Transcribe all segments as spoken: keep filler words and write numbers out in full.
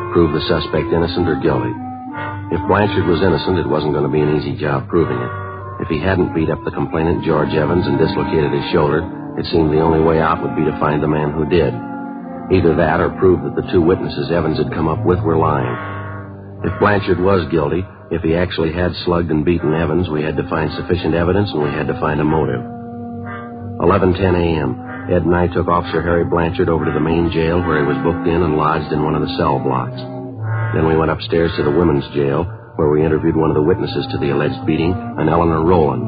prove the suspect innocent or guilty. If Blanchard was innocent, it wasn't going to be an easy job proving it. If he hadn't beat up the complainant, George Evans, and dislocated his shoulder, it seemed the only way out would be to find the man who did. Either that or prove that the two witnesses Evans had come up with were lying. If Blanchard was guilty, if he actually had slugged and beaten Evans, we had to find sufficient evidence and we had to find a motive. eleven ten a.m., Ed and I took Officer Harry Blanchard over to the main jail where he was booked in and lodged in one of the cell blocks. Then we went upstairs to the women's jail where we interviewed one of the witnesses to the alleged beating, an Eleanor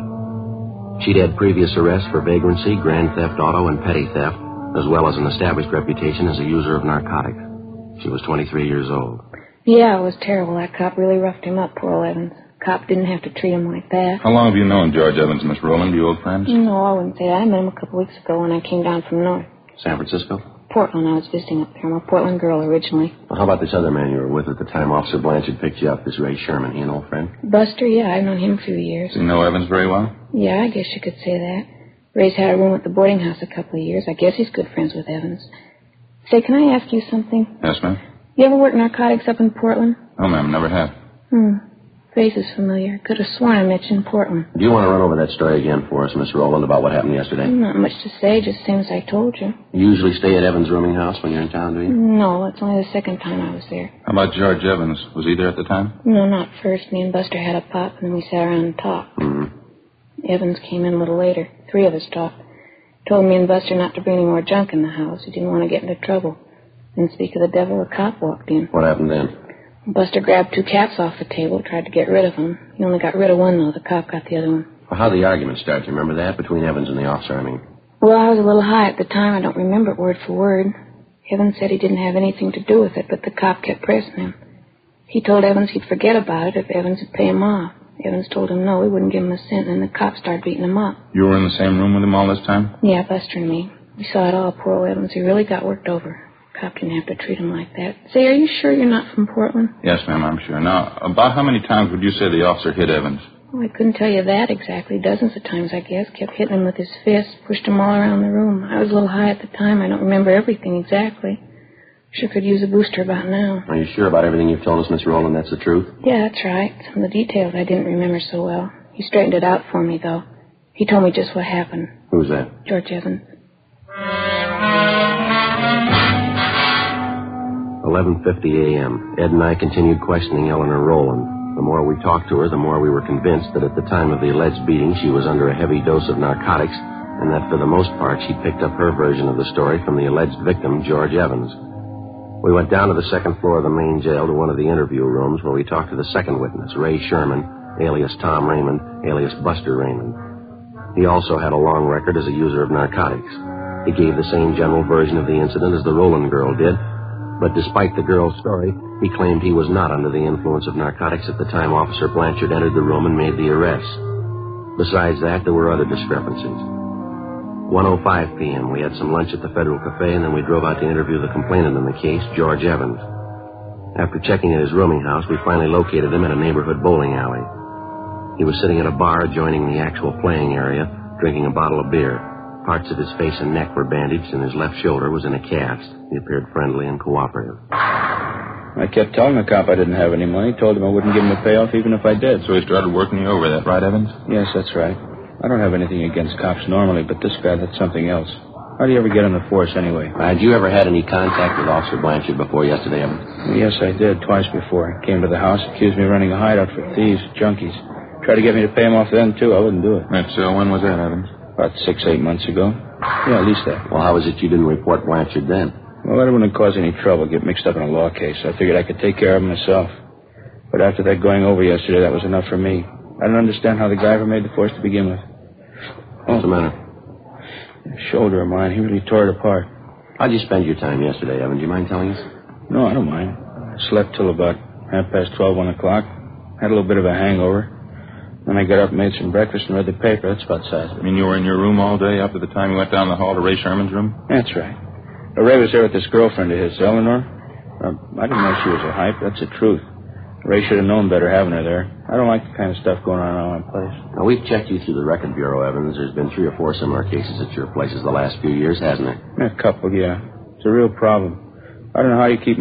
Rowland. She'd had previous arrests for vagrancy, grand theft auto, and petty theft, as well as an established reputation as a user of narcotics. She was twenty-three years old. Yeah, it was terrible. That cop really roughed him up, poor old Evans. Cop didn't have to treat him like that. How long have you known George Evans, Miss Rowland? You old friends? No, I wouldn't say that. I met him a couple weeks ago when I came down from north. San Francisco? Portland. I was visiting up there. I'm a Portland girl originally. Well, how about this other man you were with at the time Officer Blanchard picked you up, this Ray Sherman? He an old friend? Buster, yeah, I've known him a few years. Do you know Evans very well? Yeah, I guess you could say that. Ray's had a room at the boarding house a couple of years. I guess he's good friends with Evans. Say, can I ask you something? Yes, ma'am. You ever worked narcotics up in Portland? No, ma'am, never have. Hmm. Face is familiar. Could have sworn I met you in Portland. Do you want to run over that story again for us, Miss Rowland, about what happened yesterday? Not much to say, just same as I told you. You usually stay at Evans' rooming house when you're in town, do you? No, it's only the second time I was there. How about George Evans? Was he there at the time? No, not first. Me and Buster had a pop, and then we sat around and talked. Mm-hmm. Evans came in a little later. Three of us talked. Told me and Buster not to bring any more junk in the house. He didn't want to get into trouble. Didn't speak of the devil, a cop walked in. What happened then? Buster grabbed two caps off the table, tried to get rid of them. He only got rid of one, though. The cop got the other one. Well, how'd the argument start? Do you remember that? Between Evans and the officer, I mean. Well, I was a little high at the time. I don't remember it word for word. Evans said he didn't have anything to do with it, but the cop kept pressing him. He told Evans he'd forget about it if Evans would pay him off. Evans told him no, he wouldn't give him a cent, and the cop started beating him up. You were in the same room with him all this time? Yeah, Buster and me. We saw it all, poor old Evans. He really got worked over. Cop didn't have to treat him like that. Say, are you sure you're not from Portland? Yes, ma'am, I'm sure. Now, about how many times would you say the officer hit Evans? Oh, I couldn't tell you that exactly. Dozens of times, I guess. Kept hitting him with his fists, pushed him all around the room. I was a little high at the time. I don't remember everything exactly. Sure could use a booster about now. Are you sure about everything you've told us, Miss Rowland? That's the truth? Yeah, that's right. Some of the details I didn't remember so well. He straightened it out for me, though. He told me just what happened. Who's that? George Evans. eleven fifty a.m. Ed and I continued questioning Eleanor Rowland. The more we talked to her, the more we were convinced that at the time of the alleged beating, she was under a heavy dose of narcotics, and that for the most part, she picked up her version of the story from the alleged victim, George Evans. We went down to the second floor of the main jail to one of the interview rooms where we talked to the second witness, Ray Sherman, alias Tom Raymond, alias Buster Raymond. He also had a long record as a user of narcotics. He gave the same general version of the incident as the Rowland girl did, but despite the girl's story, he claimed he was not under the influence of narcotics at the time Officer Blanchard entered the room and made the arrest. Besides that, there were other discrepancies. one oh five p.m., we had some lunch at the Federal Cafe, and then we drove out to interview the complainant in the case, George Evans. After checking at his rooming house, we finally located him at a neighborhood bowling alley. He was sitting at a bar adjoining the actual playing area, drinking a bottle of beer. Parts of his face and neck were bandaged, and his left shoulder was in a cast. He appeared friendly and cooperative. I kept telling the cop I didn't have any money. Told him I wouldn't give him a payoff even if I did. So he started working you over, that right, Evans? Yes, that's right. I don't have anything against cops normally, but this guy, that's something else. How do you ever get on the force anyway? Uh, had you ever had any contact with Officer Blanchard before yesterday, Evans? Yes, I did, twice before. Came to the house, accused me of running a hideout for thieves, junkies. Tried to get me to pay him off then, too. I wouldn't do it. That's, uh, when was that, Evans? About six, eight months ago. Yeah, at least that. Well, how was it you didn't report Blanchard then? Well, I didn't want to cause any trouble, get mixed up in a law case. I figured I could take care of him myself. But after that going over yesterday, that was enough for me. I don't understand how the guy ever made the force to begin with. What's the matter? The shoulder of mine, he really tore it apart. How'd you spend your time yesterday, Evan? Do you mind telling us? No, I don't mind. I slept till about half past twelve, one o'clock. Had a little bit of a hangover. Then I got up and made some breakfast and read the paper. That's about size of it. I mean, you were in your room all day after the time you went down the hall to Ray Sherman's room? That's right. Uh, Ray was there with this girlfriend of his, Eleanor. Uh, I didn't know she was a hype. That's the truth. Ray should have known better having her there. I don't like the kind of stuff going on around my place. Now, we've checked you through the record bureau, Evans. There's been three or four similar cases at your places the last few years, hasn't there? A couple, yeah. It's a real problem. I don't know how you keep